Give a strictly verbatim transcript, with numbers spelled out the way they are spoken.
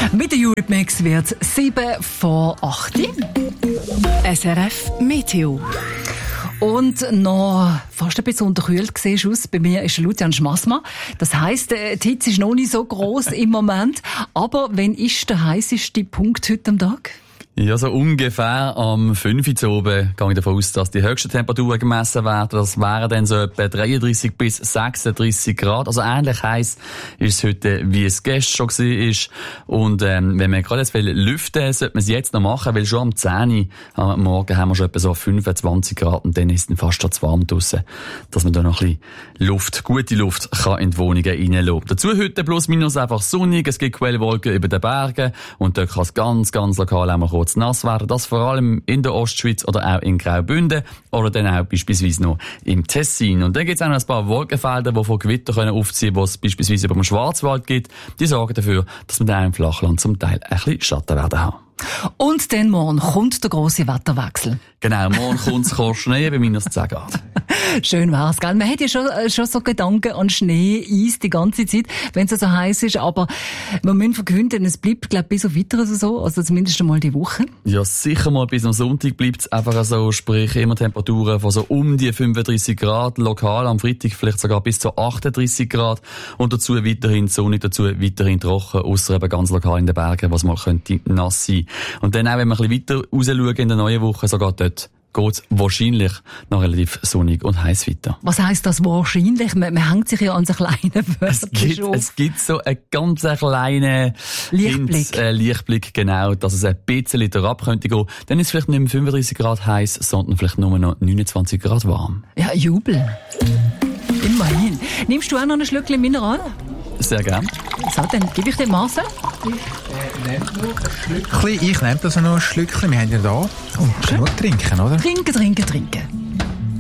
Mit der Eurythmics wird es sieben vor acht. S R F Meteo. Und noch fast ein bisschen unterkühlt siehst du aus. Bei mir ist Lucian Schmassmann. Das heisst, die Hitze ist noch nicht so gross im Moment. Aber wann ist der heisseste Punkt heute am Tag? Ja, so ungefähr am fünf Uhr oben gehe ich davon aus, dass die höchsten Temperaturen gemessen werden. Das wären dann so etwa dreiunddreissig bis sechsunddreissig Grad. Also ähnlich heiß ist es heute, wie es gestern schon war. Und ähm, wenn man gerade jetzt will lüften, sollte man es jetzt noch machen, weil schon am zehn Uhr am Morgen haben wir schon etwa so fünfundzwanzig Grad und dann ist es dann fast schon zu warm draussen, dass man da noch ein bisschen Luft, gute Luft kann in die Wohnungen reinlassen. Dazu heute plus minus einfach sonnig, es gibt Quellwolken über den Bergen und dort kann es ganz, ganz lokal auch mal kurz nass werden. Das vor allem in der Ostschweiz oder auch in Graubünden oder dann auch beispielsweise noch im Tessin. Und dann gibt es auch noch ein paar Wolkenfelder, die von Gewitter können aufziehen können, die es beispielsweise über dem Schwarzwald gibt. Die sorgen dafür, dass wir dann auch im Flachland zum Teil ein bisschen Schatten werden haben. Und dann morgen kommt der grosse Wetterwechsel. Genau, morgen kommt es Schnee bei minus zehn Grad. Schön wär's, gell? Man hat ja schon, schon so Gedanken an Schnee, Eis die ganze Zeit, wenn es so heiß ist, aber wir müssen verkünden, es bleibt, glaube ich, bis auf weiteres so, also zumindest einmal die Woche. Ja, sicher mal bis am Sonntag bleibt es einfach so, sprich immer Temperaturen von so um die fünfunddreissig Grad, lokal am Freitag vielleicht sogar bis zu achtunddreissig Grad und dazu weiterhin sonnig, dazu weiterhin trocken, ausser eben ganz lokal in den Bergen, was mal könnte nass sein. Und dann auch, wenn wir ein bisschen weiter rausschauen in der neuen Woche, sogar dort geht es wahrscheinlich noch relativ sonnig und heiß weiter. Was heisst das wahrscheinlich? Man, man hängt sich ja an so kleinen Wörtern es gibt, es gibt so einen ganz kleinen Lichtblick. Hint, äh, Lichtblick, genau, dass es ein bisschen herab könnte gehen. Dann ist es vielleicht nicht mehr fünfunddreissig Grad heiß, sondern vielleicht nur noch neunundzwanzig Grad warm. Ja, Jubel. Immerhin. Nimmst du auch noch ein Schlückchen Mineral? Sehr gern. So, dann gebe ich dir Marcel. Ich nehme noch ein Schlückchen. Ich nehme also noch ein Schlückchen. Wir haben ja da. Und genug trinken, oder? Trinken, trinken, trinken.